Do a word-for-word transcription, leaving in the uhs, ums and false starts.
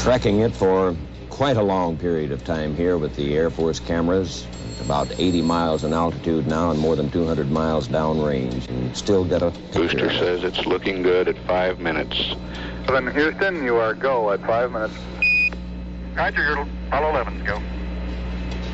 tracking it for quite a long period of time here with the Air Force cameras. About eighty miles in altitude now and more than two hundred miles downrange, and still get a picture. Booster says it's looking good at five minutes. Then Houston, you are go at five minutes. Roger, Apollo eleven, go.